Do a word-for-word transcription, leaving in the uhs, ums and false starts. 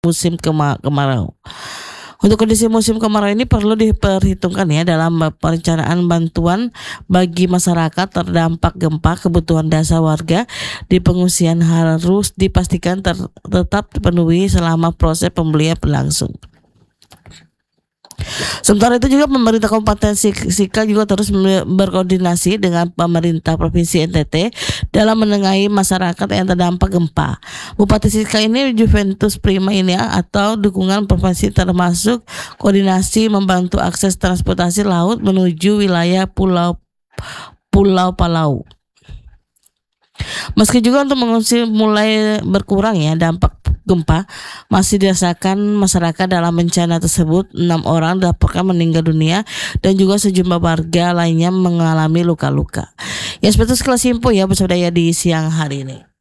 musim kema- kemarau. Untuk kondisi musim kemarau ini perlu diperhitungkan ya dalam perencanaan bantuan bagi masyarakat terdampak gempa. Kebutuhan dasar warga di pengungsian harus dipastikan ter- tetap dipenuhi selama proses pembelian berlangsung. Sementara itu juga pemerintah Kabupaten Sika juga terus berkoordinasi dengan pemerintah Provinsi N T T dalam menengahi masyarakat yang terdampak gempa. Bupati Sika ini Juventus Prima ini ya, atau dukungan provinsi termasuk koordinasi membantu akses transportasi laut menuju wilayah Pulau Pulau Palau. Meski juga untuk mengungsi mulai berkurang ya dampak gempa, masih dirasakan masyarakat dalam bencana tersebut. Enam orang dilaporkan meninggal dunia dan juga sejumlah warga lainnya mengalami luka-luka. Ya seperti sekelas info ya bersama ya di siang hari ini.